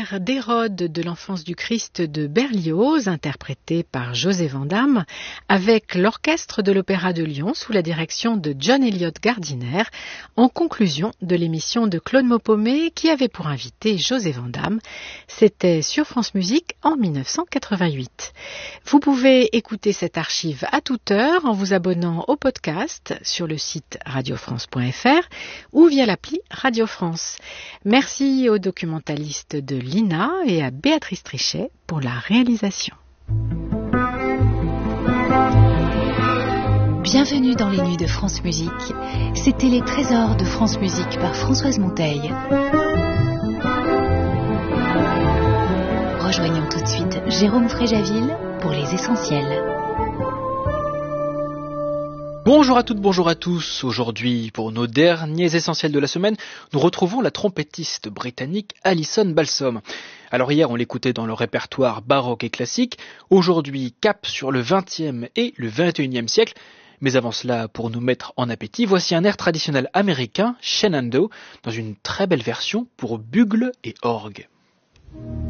air d'Hérode de l'enfance du Christ de Berlioz, interprété par José Vandamme, avec l'orchestre de l'Opéra de Lyon sous la direction de John Eliot Gardiner, en conclusion de l'émission de Claude Maupomé qui avait pour invité José Vandamme. C'était sur France Musique en 1988. Vous pouvez écouter cette archive à toute heure en vous abonnant au podcast sur le site radiofrance.fr ou via l'appli Radio France. Merci aux documentalistes de l'INA et à Béatrice Trichet pour la réalisation. Bienvenue dans les nuits de France Musique. C'était les trésors de France Musique par Françoise Monteil. Rejoignons tout de suite Jérôme Fréjaville pour les essentiels. Bonjour à toutes, bonjour à tous. Aujourd'hui, pour nos derniers essentiels de la semaine, nous retrouvons la trompettiste britannique Alison Balsom. Alors hier, on l'écoutait dans le répertoire baroque et classique. Aujourd'hui, cap sur le XXe et le XXIe siècle. Mais avant cela, pour nous mettre en appétit, voici un air traditionnel américain, Shenandoah, dans une très belle version pour bugle et orgue.